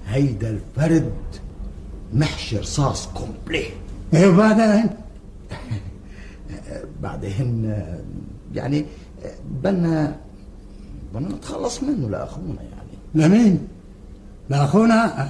هيدا الفرد محشي رصاص كومبلي. ايه وبعدين؟ بعدين يعني بدنا نتخلص منه لاخونا. يعني لمين؟ لاخونا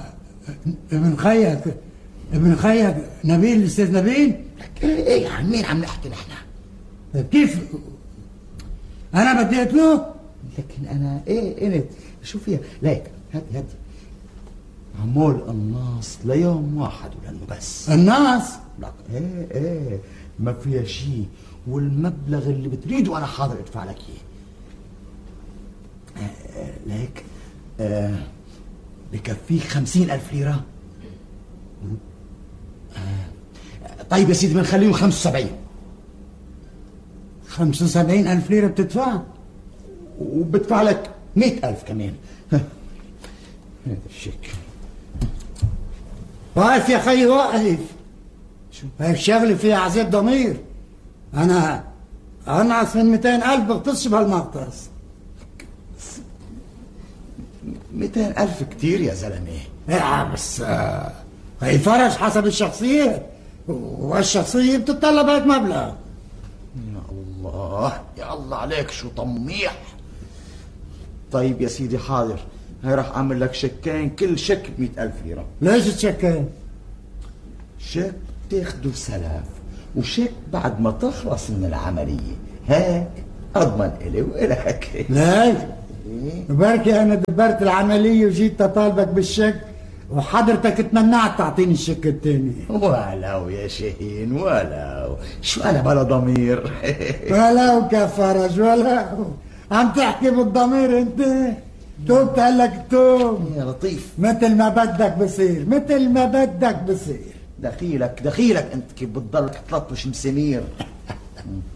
ابن خيك نبيل، الاستاذ نبيل. ايه عن مين عم نحكي نحن؟ كيف انا بدي اقتله؟ لكن انا انت شو فيها؟ ليك هدي عمول الناس ليوم واحد ولانه بس الناس. لك ايه ما فيها شيء، والمبلغ اللي بتريده انا حاضر ادفع لك اياه. ليك بكفيك 50,000 ليرة. طيب يا سيدي بنخليهم 75. 75,000 ليرة بتدفع؟ وبدفع لك 100,000 كمان. هذا الشيك. واقف يا خيي واقف. شو هيك شغلة فيها عذاب ضمير. أنا أنعس من 200,000 بغطسش بهالمغطس. 200,000 كتير يا زلمة. إيه بس هي فرج حسب الشخصية، والشخصية بتتطلب هيك مبلغ. يا الله يا الله عليك شو طميح. طيب يا سيدي حاضر، هي راح اعمل لك شيكين، كل شيك ب100,000 ليرة. ليش تشكين؟ شيك تاخده سلف، وشيك بعد ما تخلص من العملية، هيك اضمن الي والك. ليش؟ بركي انا دبرت العملية وجيت تطالبك بالشك، وحضرتك تمنعت تعطيني الشك الثاني. ولو يا شاهين ولو، شو انا بلا ضمير. ولو كفرج ولو عم تحكي بالضمير انت. توب تقلك توب يا لطيف، مثل ما بدك بصير، مثل ما بدك بصير. دخيلك انت كيف بتضلك تلطش مسامير.